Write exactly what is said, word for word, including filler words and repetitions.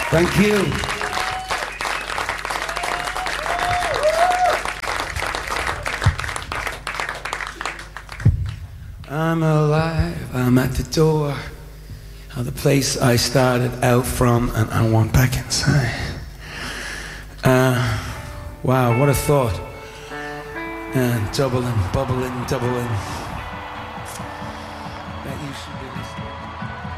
Thank you. I'm alive, I'm at the door of the place I started out from, and I want back inside. Uh, wow, what a thought. And doubling, bubbling, doubling. That you should be listening.